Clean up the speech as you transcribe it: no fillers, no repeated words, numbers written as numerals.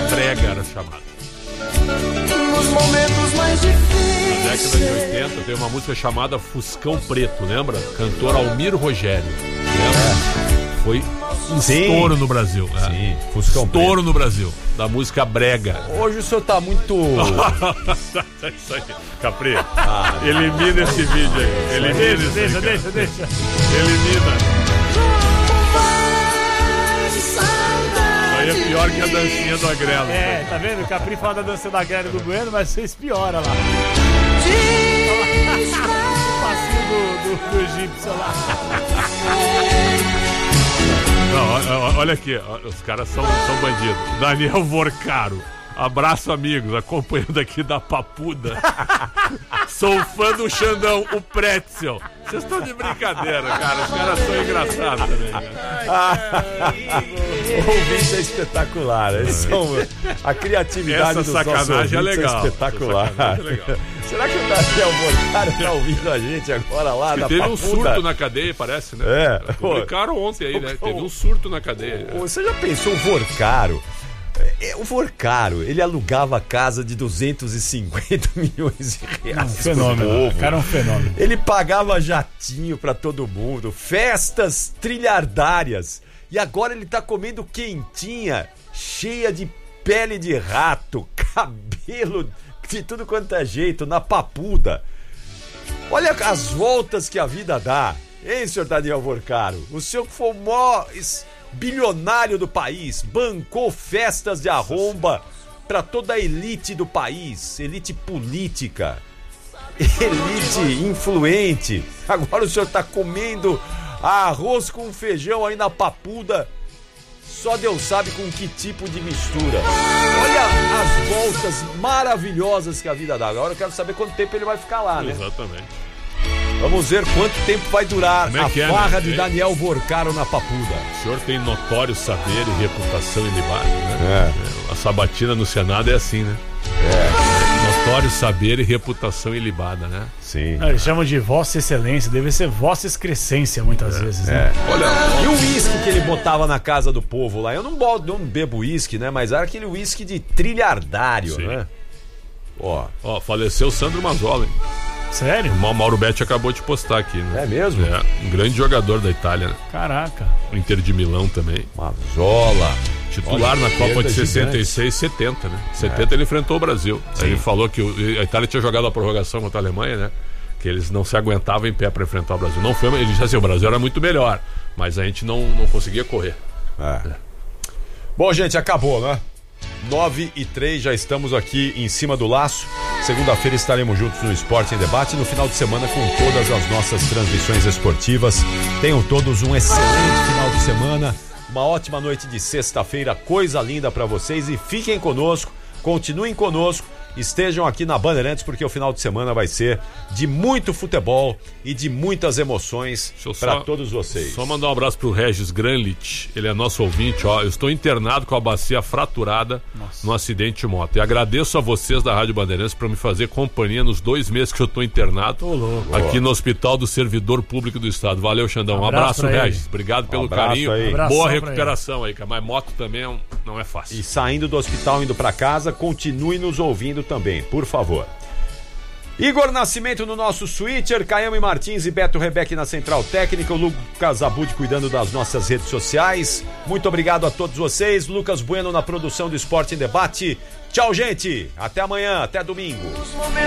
brega era chamada. Nos momentos mais difíceis. Na década de 80 tem uma música chamada Fuscão Preto, lembra? Cantor Almir Rogério. Lembra? Foi um estouro no Brasil. Sim, Fuscão estouro Preto. no Brasil, da música brega. Hoje o senhor tá muito... É isso aí. Capri, elimina esse vídeo aí. Elimina Deixa. Elimina. Aí é pior que a dancinha do Agrelo. É, tá vendo? O Capri fala da dança da Agrelo do Bueno, mas vocês pioram lá. O passinho do egípcio lá. Não, olha aqui, os caras são bandidos. Daniel Vorcaro, abraço amigos, acompanhando aqui da Papuda. Sou fã do Xandão, o Pretzel. Vocês estão de brincadeira, cara. Os caras são engraçados também. O ouvinte é espetacular. Eles são... A criatividade Essa dos nossos sacanagem é ouvintes legal. é espetacular. Essa sacanagem é legal. Será que o Daniel Vorcaro tá ouvindo a gente agora lá na Teve Papuda? um surto na cadeia, parece, né? É. Publicaram ontem aí, né? Teve um surto na cadeia. Você já pensou o Vorcaro? O Vorcaro, ele alugava a casa de 250 milhões de reais. Um fenômeno. O cara é um fenômeno. Ele pagava jatinho pra todo mundo, festas trilhardárias. E agora ele tá comendo quentinha, cheia de pele de rato, cabelo de tudo quanto é jeito, na Papuda. Olha as voltas que a vida dá. Hein, senhor Daniel Vorcaro? O senhor que foi o maior bilionário do país, bancou festas de arromba pra toda a elite do país, elite política, elite influente. Agora o senhor tá comendo arroz com feijão aí na Papuda, só Deus sabe com que tipo de mistura. Olha as voltas maravilhosas que a vida dá. Agora eu quero saber quanto tempo ele vai ficar lá, né? Exatamente. Vamos ver quanto tempo vai durar a farra de né? Daniel Vorcaro na Papuda. O senhor tem notório saber e reputação ilibada, né? A sabatina no Senado é assim, né? Notório saber e reputação ilibada, né? Sim. Eles chamam de Vossa Excelência, deve ser Vossa Excrescência muitas vezes, né? Olha, E o uísque que ele botava na casa do povo lá? Eu não bebo uísque, né? Mas era aquele uísque de trilhardário, sim, né? Ó, faleceu o Sandro Mazzola, hein? Sério? O Mauro Betti acabou de postar aqui, né? É mesmo? É, um grande jogador da Itália, né? Caraca. O Inter de Milão também. Mazzola. Titular Olha, na Copa perda de 66 e 70, né? 70 ele enfrentou o Brasil. Aí ele falou que a Itália tinha jogado a prorrogação contra a Alemanha, né? Que eles não se aguentavam em pé para enfrentar o Brasil. Não foi, ele disse assim, o Brasil era muito melhor, mas a gente não conseguia correr. Bom, gente, acabou, né? 9h03, já estamos aqui em cima do laço. Segunda-feira estaremos juntos no Esporte em Debate. No final de semana com todas as nossas transmissões esportivas. Tenham todos um excelente final de semana. Uma ótima noite de sexta-feira, coisa linda pra vocês. E fiquem conosco, continuem conosco. Estejam aqui na Bandeirantes, porque o final de semana vai ser de muito futebol e de muitas emoções para todos vocês. Só mandar um abraço pro Regis Granlich, ele é nosso ouvinte, ó. Eu estou internado com a bacia fraturada no acidente de moto. E agradeço a vocês da Rádio Bandeirantes por me fazer companhia nos 2 meses que eu estou internado aqui no Hospital do Servidor Público do Estado. Valeu, Xandão. Um abraço, Regis. Obrigado pelo carinho. Boa recuperação aí, cara. Mas moto também não é fácil. E saindo do hospital, indo para casa, continue nos ouvindo também, por favor. Igor Nascimento no nosso switcher, Caiame Martins e Beto Rebeck na central técnica, o Lucas Abud cuidando das nossas redes sociais. Muito obrigado a todos vocês. Lucas Bueno na produção do Esporte em Debate. Tchau, gente. Até amanhã, até domingo.